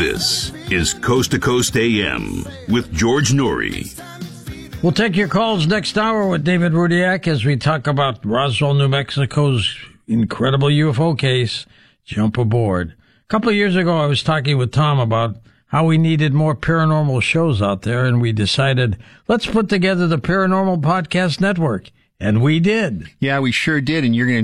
This is Coast to Coast AM with George Noory. We'll take your calls next hour with David Rudiak as we talk about Roswell, New Mexico's incredible UFO case. Jump aboard. A couple of years ago, I was talking with Tom about how we needed more paranormal shows out there, and we decided, let's put together the Paranormal Podcast Network. And we did. Yeah, we sure did, and you're going to